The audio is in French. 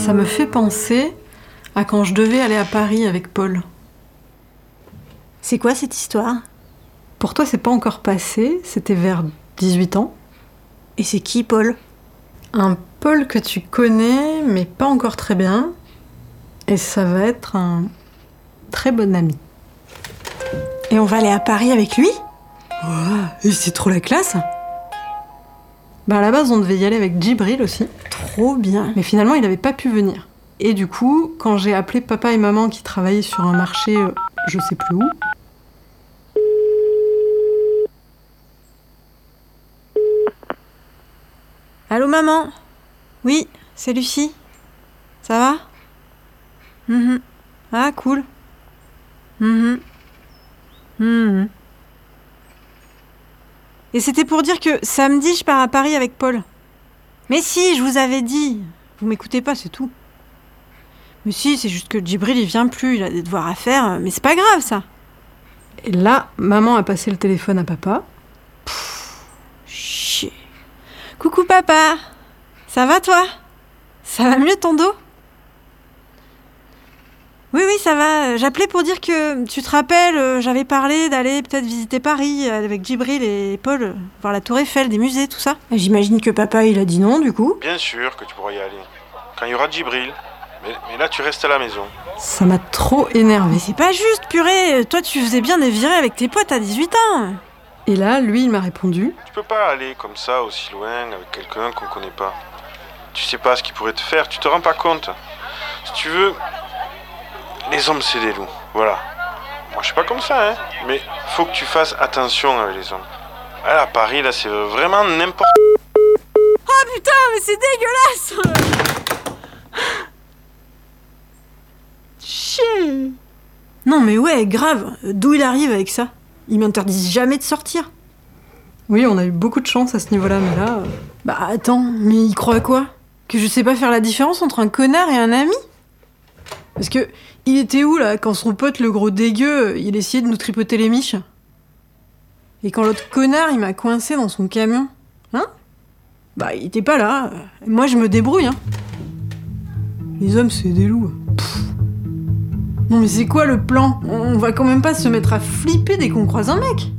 Ça me fait penser à quand je devais aller à Paris avec Paul. C'est quoi cette histoire? Pour toi, c'est pas encore passé, c'était vers 18 ans. Et c'est qui, Paul? Un Paul que tu connais, mais pas encore très bien. Et ça va être un très bon ami. Et on va aller à Paris avec lui? Ouah, et c'est trop la classe! Bah à la base, on devait y aller avec Djibril aussi. Trop bien. Mais finalement, il avait pas pu venir. Et du coup, quand j'ai appelé papa et maman qui travaillaient sur un marché, je sais plus où. Allô, maman? Oui, c'est Lucie. Ça va? Ah, cool. Et c'était pour dire que samedi, je pars à Paris avec Paul. Mais si, je vous avais dit. Vous m'écoutez pas, c'est tout. Mais si, c'est juste que Djibril, il vient plus, il a des devoirs à faire, mais c'est pas grave, ça. Et là, maman a passé le téléphone à papa. Chier. Coucou papa. Ça va toi? Ça va mieux ton dos? Oui, ça va. J'appelais pour dire que, tu te rappelles, j'avais parlé d'aller peut-être visiter Paris avec Djibril et Paul, voir la Tour Eiffel, des musées, tout ça. J'imagine que papa, il a dit non, du coup. Bien sûr que tu pourras y aller. Quand il y aura Djibril. Mais là, tu restes à la maison. Ça m'a trop énervé. Mais c'est pas juste, purée. Toi, tu faisais bien des virées avec tes potes à 18 ans. Et là, lui, il m'a répondu. Tu peux pas aller comme ça aussi loin avec quelqu'un qu'on connaît pas. Tu sais pas ce qu'il pourrait te faire, tu te rends pas compte. Si tu veux, les hommes c'est des loups, voilà. Moi je suis pas comme ça, hein. Mais faut que tu fasses attention avec les hommes. À Paris, là, c'est vraiment n'importe... Oh putain, mais c'est dégueulasse. Chier. Non mais ouais, grave. D'où il arrive avec ça? Ils m'interdisent jamais de sortir. Oui, on a eu beaucoup de chance à ce niveau-là, mais là... Bah attends, mais il croit quoi? Que je sais pas faire la différence entre un connard et un ami? Parce que, il était où là, quand son pote, le gros dégueu, il essayait de nous tripoter les miches? Et quand l'autre connard, il m'a coincé dans son camion? Hein? Bah il était pas là. Moi je me débrouille, hein. Les hommes c'est des loups. Pff. Non mais c'est quoi le plan? On va quand même pas se mettre à flipper dès qu'on croise un mec.